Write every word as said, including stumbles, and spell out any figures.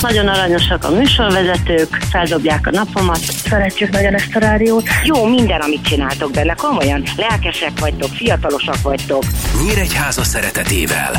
Nagyon aranyosak a műsorvezetők, feldobják a napomat. Szeretjük nagyon ezt a rádiót. Jó minden, amit csináltok benne, komolyan. Lelkesek vagytok, fiatalosak vagytok. Nyíregyháza szeretetével.